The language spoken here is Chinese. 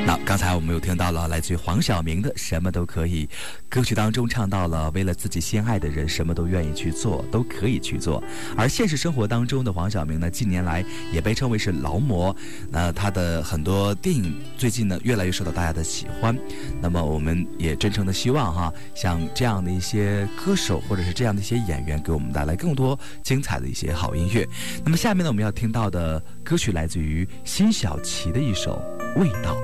那刚才我们又听到了来自于黄晓明的什么都可以，歌曲当中唱到了为了自己心爱的人什么都愿意去做，都可以去做。而现实生活当中的黄晓明呢，近年来也被称为是劳模，他的很多电影最近呢越来越受到大家的喜欢。那么我们也真诚的希望像这样的一些歌手或者是这样的一些演员给我们带来更多精彩的一些好音乐。那么下面呢我们要听到的歌曲来自于辛晓琪的一首《味道》。